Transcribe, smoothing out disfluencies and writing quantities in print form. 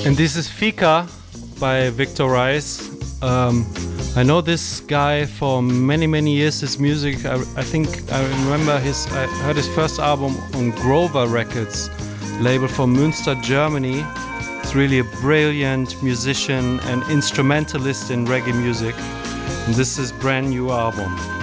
And this is Fika by Victor Rice. I know this guy for many years. His music, I think I remember I heard his first album on Grover Records, label from Münster, Germany. He's really a brilliant musician and instrumentalist in reggae music. And this is his brand new album.